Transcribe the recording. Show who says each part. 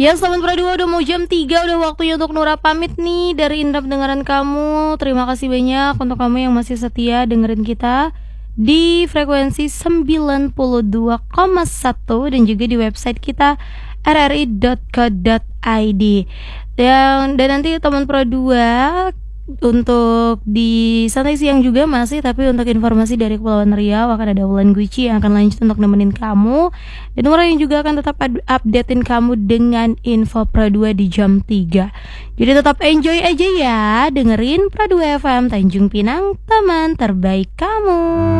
Speaker 1: Ya, selamat Pradua, udah mau jam 3, udah waktunya untuk Nura pamit nih dari indera pendengaran kamu. Terima kasih banyak untuk kamu yang masih setia dengerin kita di frekuensi 92,1 dan juga di website kita rri.co.id. Dan nanti teman Pradua untuk di santai siang juga masih, tapi untuk informasi dari Kepulauan Riau akan ada Wulan Gucci yang akan lanjut untuk nemenin kamu, dan Nura yang juga akan tetap updatein kamu dengan info Pradua di jam 3. Jadi tetap enjoy aja ya, dengerin Pradua FM Tanjung Pinang, teman terbaik kamu.